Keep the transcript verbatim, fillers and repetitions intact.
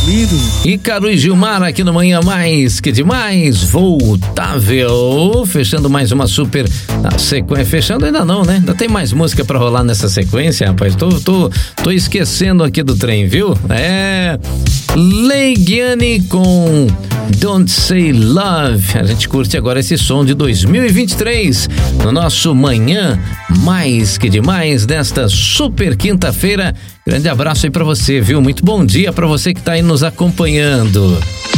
Ícaro e Gilmar aqui no Manhã Mais Que Demais, Voltável, fechando mais uma super sequência, fechando ainda não, né? Ainda tem mais música pra rolar nessa sequência, rapaz, tô, tô, tô esquecendo aqui do trem, viu? É, Leigiane com Don't Say Love, a gente curte agora esse som de dois mil e vinte e três, no nosso Manhã Mais Que Demais, desta super quinta-feira. Grande abraço aí pra você, viu? Muito bom dia pra você que tá aí nos acompanhando.